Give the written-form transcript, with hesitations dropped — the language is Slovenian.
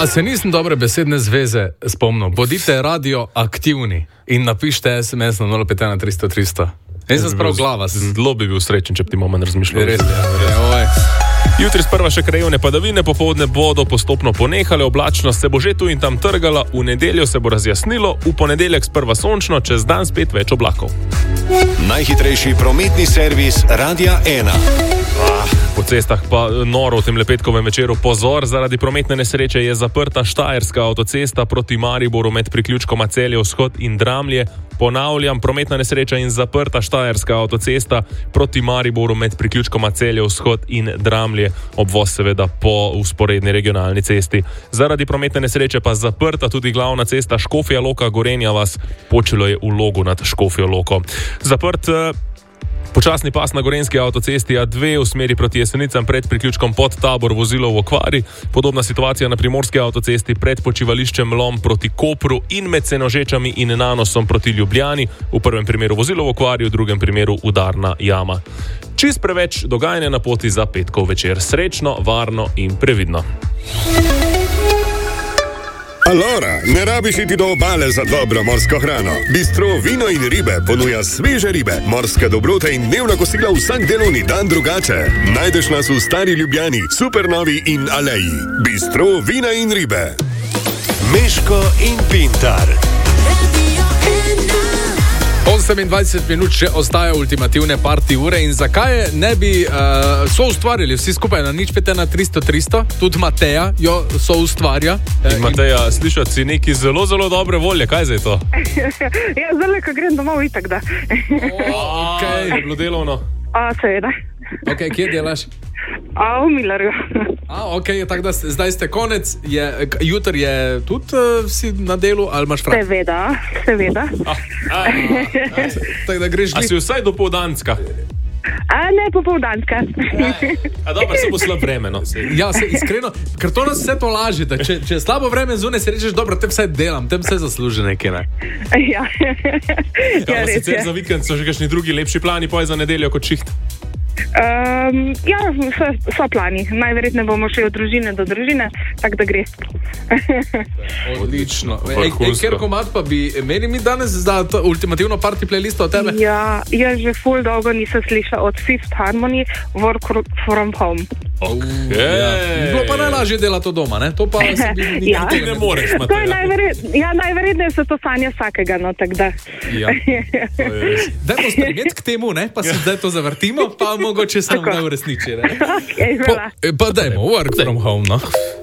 A se nisem dobre besedne zveze spomnil. Bodite radioaktivni in napišite SMS na 051 300 300. Jaz sem sprav glava. Zelo bi bil srečen, če bi ti moment razmišljal. Res je. Jutri sprva še krajevne padavine, popoldne bodo postopno ponehale, oblačnost se bo že tu in tam trgala, v nedeljo se bo razjasnilo, v ponedeljek sprva sončno, čez dan spet več oblakov. Najhitrejši prometni servis Radia 1. Po cestah pa noro v tem petkovem večeru. Pozor, zaradi prometne nesreče je zaprta Štajerska avtocesta proti Mariboru med priključkoma Celje Vzhod in Dramlje. Ponavljam, prometna nesreča in zaprta Štajerska avtocesta proti Mariboru med priključkoma Celje Vzhod in Dramlje. Obvoz seveda po vzporedni regionalni cesti. Zaradi prometne nesreče pa zaprta tudi glavna cesta Škofja Loka Gorenja vas. Počelo je v Logu nad Škofjo Loko. Zaprt počasni pas na gorenjski avtocesti A2 v smeri proti Jesenicam pred priključkom pod Tabor, vozilo v okvari. Podobna situacija na primorski avtocesti pred počivališčem Lom proti Kopru in med Senožečami in Nanosom proti Ljubljani. V prvem primeru vozilo v okvari, v drugem primeru udarna jama. Čist preveč dogajanja na poti za petkov večer. Srečno, varno in previdno. Alora, ne rabiš iti do obale za dobro morsko hrano. Bistro Vino in ribe ponuja sveže ribe, morske dobrote in dnevna kosila vsak delovni dan drugače. Najdeš nas v Stari Ljubljani, Supernovi in Aleji. Bistro Vina in ribe. Meško in Pintar. 28 minut še ostaja ultimativne party ure in zakaj ne bi soustvarjali vsi skupaj na 051 300 tudi Mateja jo soustvarja. In Mateja, slišati si neki zelo, zelo dobre volje, kaj zdaj to? Ja, zdaj, ko grem domov, itak da. Okay. Je bilo delovno? Seveda. Ok, kje delaš? V Millerju. Ok, tako da zdaj ste konec, jutri je tudi si na delu, ali imaš fraj? Seveda. Tako da greš A si vsaj dopoldanska? Ne, popoldanska. Dobro, se bo slab vreme, no. Ja, iskreno, ker to nas vse to laži, da če je slabo vreme zunaj, si rečeš, dobro, tem vse delam, tem vse zasluži nekaj, ne? Ja. Ja, res je. Za vikend so že kakšni drugi lepši plani, poj za nedeljo kot šiht? Ja, so plani. Najverjetneje bomo šli od družine do družine, tako da gre. Odlično. Ker komad pa bi imeli mi danes za ultimativno party playlisto od tebe? Ja, jaz že ful dolgo nisem slišal od Fifth Harmony Work from Home. Bilo pa najlažje delati od doma, ne? To pa se bi nikoli ne moreš, Mateja. Najverjetneje se to sanja vsakega, no, tako da. Ja. Dajmo stremeti k temu, ne? Pa se zdaj to zavrtimo, pa mogoče se nam ne uresniči, ne? Okay, pa dajmo, Work from Home, no.